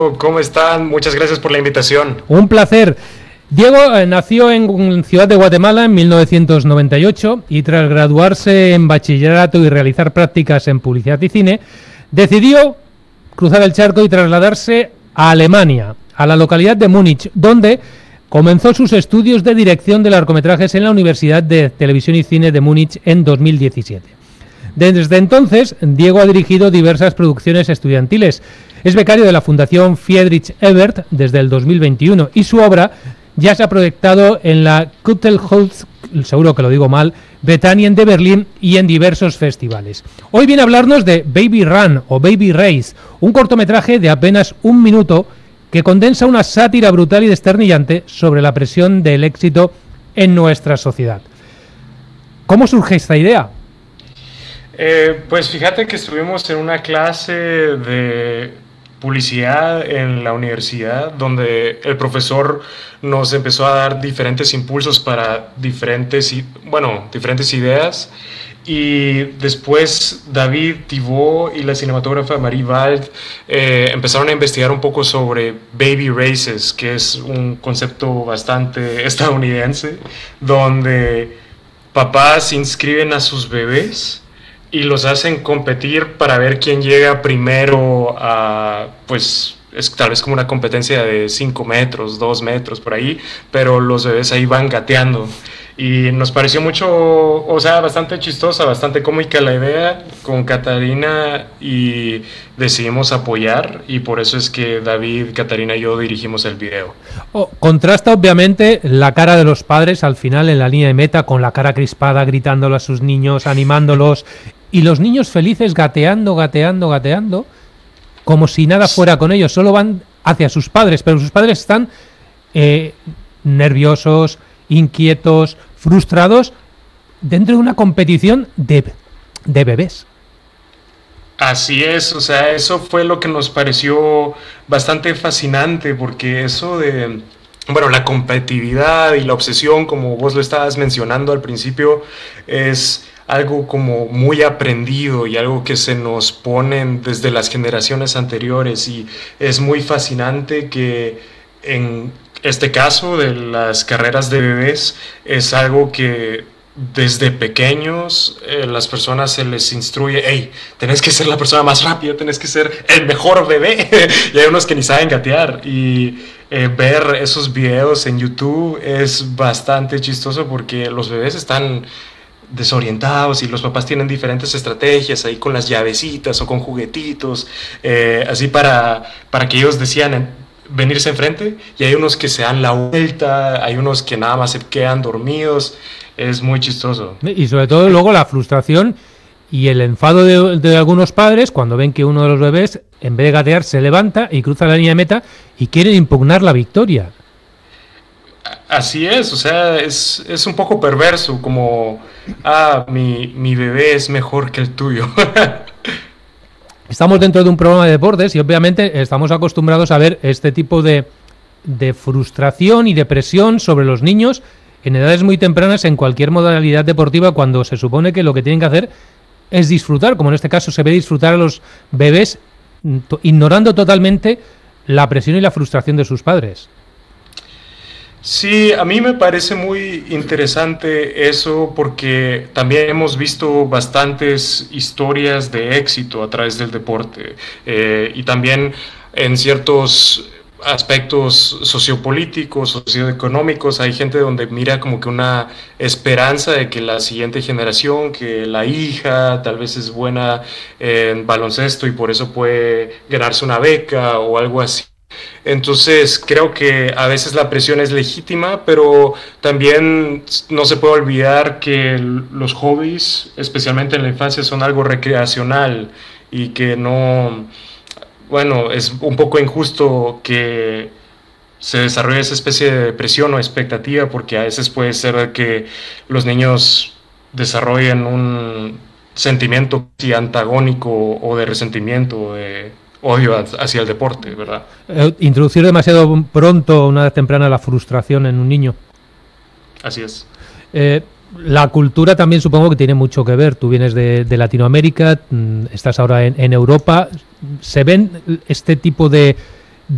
¿Cómo están? Muchas gracias por la invitación. Un placer. Diego nació en Ciudad de Guatemala en 1998 y tras graduarse en bachillerato y realizar prácticas en publicidad y cine, decidió cruzar el charco y trasladarse a Alemania, a la localidad de Múnich, donde comenzó sus estudios de dirección de largometrajes en la Universidad de Televisión y Cine de Múnich en 2017. Desde entonces, Diego ha dirigido diversas producciones estudiantiles. Es becario de la Fundación Friedrich Ebert desde el 2021 y su obra ya se ha proyectado en la Kulturhaus, seguro que lo digo mal, Bethanien de Berlín y en diversos festivales. Hoy viene a hablarnos de Baby Run o Baby Race, un cortometraje de apenas 1 minuto que condensa una sátira brutal y desternillante sobre la presión del éxito en nuestra sociedad. ¿Cómo surge esta idea? Pues fíjate que estuvimos en una clase de publicidad en la universidad donde el profesor nos empezó a dar diferentes impulsos para diferentes ideas, y después David Thibault y la cinematógrafa Marie Wald empezaron a investigar un poco sobre baby races, que es un concepto bastante estadounidense donde papás inscriben a sus bebés y los hacen competir para ver quién llega primero a, pues, es tal vez como una competencia de 5 metros, 2 metros, por ahí, pero los bebés ahí van gateando. Y nos pareció bastante chistosa, bastante cómica la idea con Catarina y decidimos apoyar, y por eso es que David, Catarina y yo dirigimos el video. Contrasta obviamente la cara de los padres al final en la línea de meta con la cara crispada, gritándolo a sus niños, animándolos, y los niños felices gateando, como si nada fuera con ellos, solo van hacia sus padres, pero sus padres están nerviosos, inquietos, frustrados dentro de una competición de bebés. Así es, o sea, eso fue lo que nos pareció bastante fascinante, porque eso de, la competitividad y la obsesión, como vos lo estabas mencionando al principio, es algo como muy aprendido y algo que se nos ponen desde las generaciones anteriores, y es muy fascinante que en este caso de las carreras de bebés es algo que desde pequeños las personas se les instruye: hey, tenés que ser la persona más rápida, tenés que ser el mejor bebé. Y hay unos que ni saben gatear, y ver esos videos en YouTube es bastante chistoso porque los bebés están desorientados y los papás tienen diferentes estrategias ahí con las llavecitas o con juguetitos, así para que ellos decidan venirse enfrente, y hay unos que se dan la vuelta, hay unos que nada más se quedan dormidos. Es muy chistoso. Y sobre todo luego la frustración y el enfado de algunos padres cuando ven que uno de los bebés, en vez de gatear, se levanta y cruza la línea de meta y quieren impugnar la victoria. Así es, o sea, es un poco perverso, como, mi bebé es mejor que el tuyo. Estamos dentro de un programa de deportes y obviamente estamos acostumbrados a ver este tipo de frustración y de presión sobre los niños en edades muy tempranas en cualquier modalidad deportiva, cuando se supone que lo que tienen que hacer es disfrutar, como en este caso se ve disfrutar a los bebés, ignorando totalmente la presión y la frustración de sus padres. Sí, a mí me parece muy interesante eso, porque también hemos visto bastantes historias de éxito a través del deporte, y también en ciertos aspectos sociopolíticos, socioeconómicos, hay gente donde mira como que una esperanza de que la siguiente generación, que la hija tal vez es buena en baloncesto y por eso puede ganarse una beca o algo así. Entonces creo que a veces la presión es legítima, pero también no se puede olvidar que los hobbies, especialmente en la infancia, son algo recreacional, y que no, es un poco injusto que se desarrolle esa especie de presión o expectativa, porque a veces puede ser que los niños desarrollen un sentimiento antagónico o de resentimiento, de odio hacia el deporte, ¿verdad? Introducir demasiado pronto, una edad temprana, la frustración en un niño. Así es. La cultura también supongo que tiene mucho que ver. Tú vienes de Latinoamérica, estás ahora en Europa. ¿Se ven este tipo de